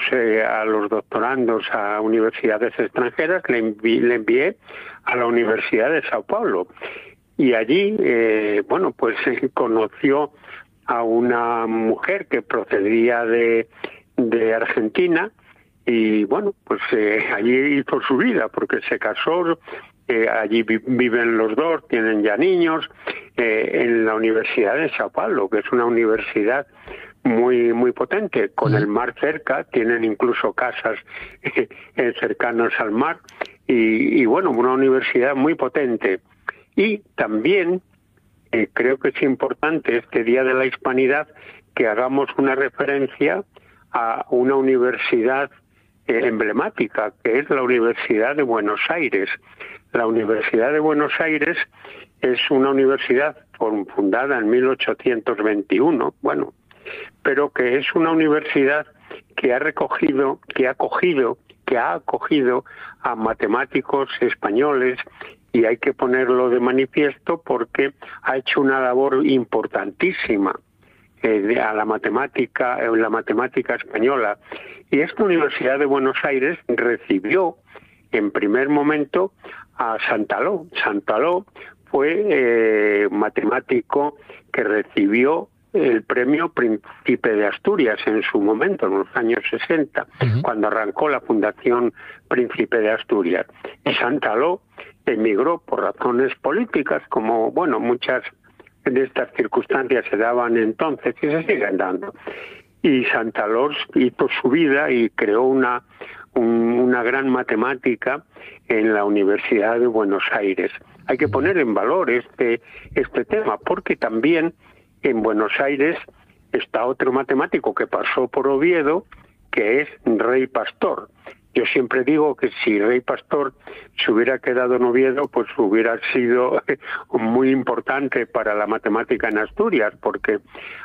a los doctorandos a universidades extranjeras, le envié a la Universidad de Sao Paulo. Y allí, conoció a una mujer que procedía de Argentina y, allí hizo su vida porque se casó. Allí viven los dos, tienen ya niños, en la Universidad de Sao Paulo, que es una universidad muy muy potente, con el mar cerca, tienen incluso casas cercanas al mar, y una universidad muy potente. Y también creo que es importante este Día de la Hispanidad que hagamos una referencia a una universidad emblemática, que es la Universidad de Buenos Aires. La Universidad de Buenos Aires es una universidad fundada en 1821, pero que es una universidad que ha acogido a matemáticos españoles, y hay que ponerlo de manifiesto porque ha hecho una labor importantísima a la matemática española. Y esta Universidad de Buenos Aires recibió en primer momento a Santaló. Santaló fue matemático que recibió el premio Príncipe de Asturias en su momento, en los años 60, cuando arrancó la Fundación Príncipe de Asturias. Y Santaló emigró por razones políticas, como muchas de estas circunstancias se daban entonces y se siguen dando. Y Santaló hizo su vida y creó una gran matemática en la Universidad de Buenos Aires. Hay que poner en valor este tema, porque también en Buenos Aires está otro matemático que pasó por Oviedo, que es Rey Pastor. Yo siempre digo que si Rey Pastor se hubiera quedado en Oviedo, pues hubiera sido muy importante para la matemática en Asturias, porque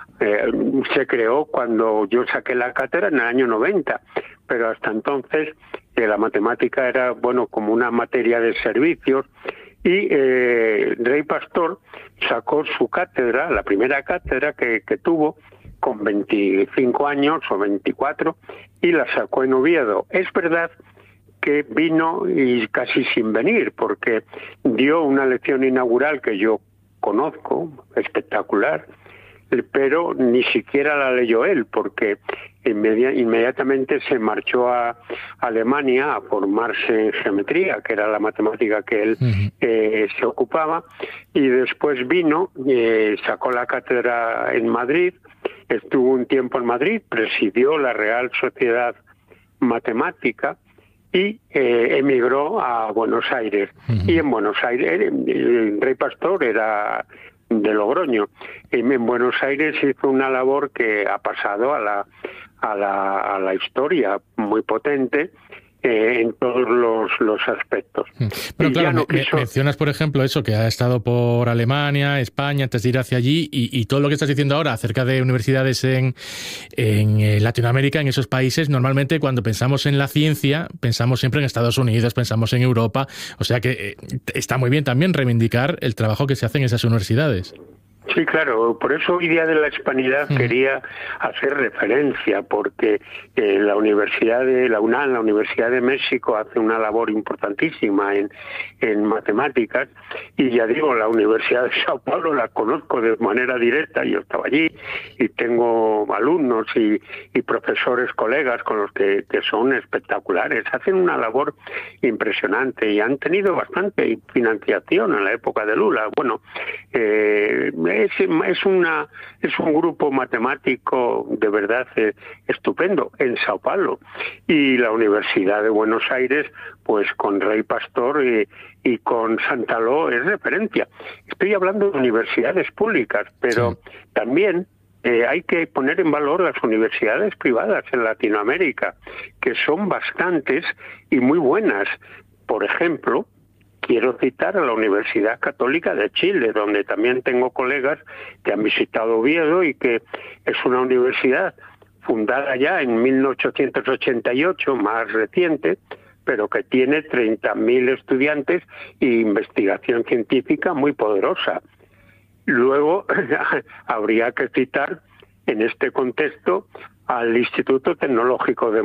se creó cuando yo saqué la cátedra en el año 90, pero hasta entonces la matemática era, como una materia de servicios, y Rey Pastor sacó su cátedra, la primera cátedra que tuvo, con 25 años o 24, y la sacó en Oviedo. Es verdad que vino y casi sin venir, porque dio una lección inaugural que yo conozco, espectacular, pero ni siquiera la leyó él, porque inmediatamente se marchó a Alemania a formarse en geometría, que era la matemática que él se ocupaba, y después vino, sacó la cátedra en Madrid, estuvo un tiempo en Madrid, presidió la Real Sociedad Matemática y emigró a Buenos Aires. Y en Buenos Aires, Rey Pastor era de Logroño. Y en Buenos Aires hizo una labor que ha pasado a la historia, muy potente, en todos los aspectos. Bueno, claro, mencionas, por ejemplo, eso, que ha estado por Alemania, España, antes de ir hacia allí, y todo lo que estás diciendo ahora acerca de universidades en Latinoamérica, en esos países. Normalmente cuando pensamos en la ciencia, pensamos siempre en Estados Unidos, pensamos en Europa, o sea que está muy bien también reivindicar el trabajo que se hace en esas universidades. Sí, claro, por eso hoy Día de la Hispanidad quería hacer referencia, porque la Universidad de la UNAM, la Universidad de México, hace una labor importantísima en matemáticas, y ya digo, la Universidad de Sao Paulo la conozco de manera directa, yo estaba allí y tengo alumnos y profesores, colegas con los que son espectaculares, hacen una labor impresionante y han tenido bastante financiación en la época de Lula. Es un grupo matemático de verdad estupendo en Sao Paulo, y la Universidad de Buenos Aires, pues con Rey Pastor y con Santaló es referencia. Estoy hablando de universidades públicas, pero también hay que poner en valor las universidades privadas en Latinoamérica, que son bastantes y muy buenas. Por ejemplo, quiero citar a la Universidad Católica de Chile, donde también tengo colegas que han visitado Oviedo, y que es una universidad fundada ya en 1888, más reciente, pero que tiene 30.000 estudiantes e investigación científica muy poderosa. Luego habría que citar en este contexto al Instituto Tecnológico de